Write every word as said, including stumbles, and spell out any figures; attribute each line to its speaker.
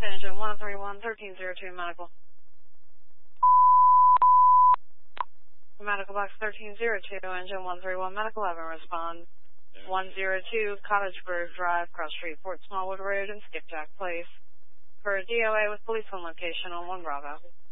Speaker 1: engine one three one, thirteen zero two, medical. Medical box thirteen zero two, engine one three one, medical, have respond. one zero two, Cottage Grove Drive, Cross Street, Fort Smallwood Road, and Skipjack Place. For a D O A with police on location on one Bravo.